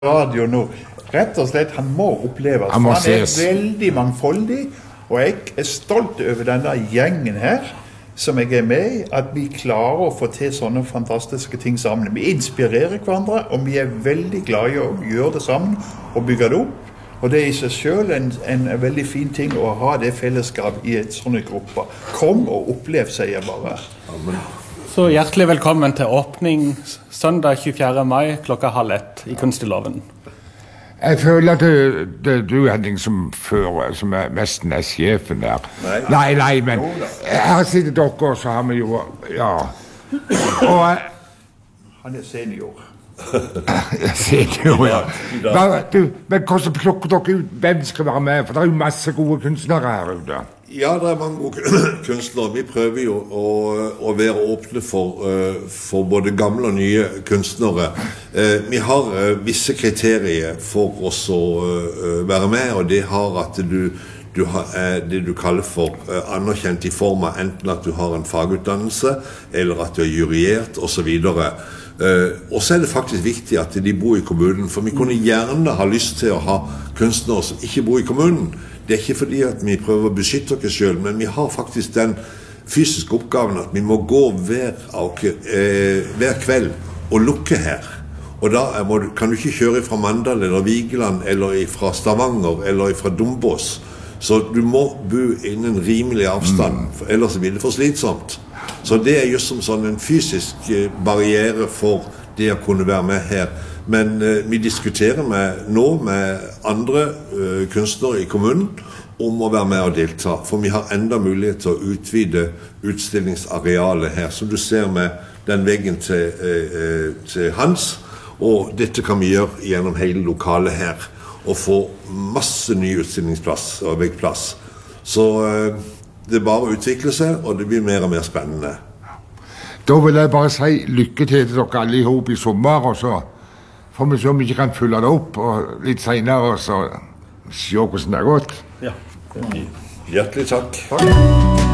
Radio nå. Rett og slett, han må oppleves. Han er veldig mangfoldig, og jeg er stolt over denne gjengen her, som jeg er med i, at vi klarer å få til sånne fantastiske ting sammen. Vi inspirerer hverandre, og vi er veldig glade i å gjøre det sammen, og bygge det opp. Og det er i seg selv en veldig fin ting å ha det fellesskap i et sånne grupper. Kom og opplev, sier jeg bare. Amen. Så hjertelig velkommen til åpning søndag 24. mai klokka 12:30 i Kunstnerloven. Jeg føler at du Henning, som er nesten er sjefen der. Nei, men her sitter dere, så har vi jo, ja. Og han er senior. Senior, ja. Men hvordan plukker dere ut hvem skal være med? For det er jo masse gode kunstnere her ute. Ja, det er mange gode kunstnere. Vi prøver jo å være åpne for både gamle og nye kunstnere. Vi har visse kriterier for oss å være med, og det har at du har det du kaller for anerkjent i form av enten at du har en fagutdannelse, eller at du er juryert, og så videre. Og så er det faktisk viktig at de bor i kommunen, for vi kunne gjerne ha lyst til å ha kunstnere som ikke bor i kommunen. Det er ikke fordi at vi prøver å beskytte oss selv, men vi har faktisk den fysiske oppgaven at vi må gå hver kveld og lukke her. Og da kan du ikke kjøre fra Mandal eller Vigeland eller fra Stavanger eller fra Dombås. Så du må bo innen rimelig avstand, ellers blir det for slitsomt. Så det er just som sånn en fysisk barriere for det å kunne være med her. Men vi diskuterer nå med andre kunstnere i kommunen om å være med og delta. For vi har enda mulighet til å utvide utstillingsarealet her, som du ser med den veggen til Hans. Og dette kan vi gjøre gjennom hele lokalet her, og få masse ny utstillingsplass og veggplass. Så det er bare å utvikle seg, og det blir mer og mer spennende. Da vil jeg bare si lykke til dere alle ihop i sommer, og så får vi se om vi ikke kan fylle det opp, og litt senere, og så se hvordan det har gått. Ja, hjertelig takk.